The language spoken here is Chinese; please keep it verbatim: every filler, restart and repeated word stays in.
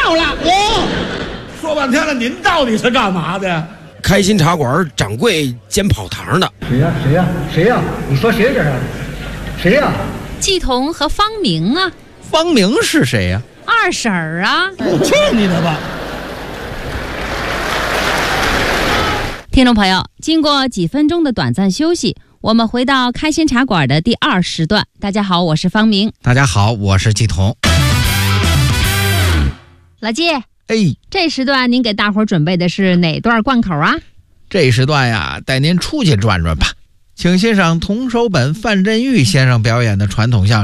到了。 我说半天了，您到底是干嘛的？ 开心茶馆掌柜兼跑堂的。 谁呀、啊？谁呀、啊？谁呀、啊？你说谁这是？谁呀、啊？ 季彤和方明啊。 方明是谁呀、 啊？二婶儿啊。 去你的吧！ 听众朋友，经过几分钟的短暂休息，我们回到开心茶馆的第二时段。大家好，我是方明。 大家好，我是季彤。 老季， 哎， 这时段您给大伙准备的是哪段贯口啊？ 这时段呀，带您出去转转吧，请欣赏童守本范振钰先生表演的传统相声。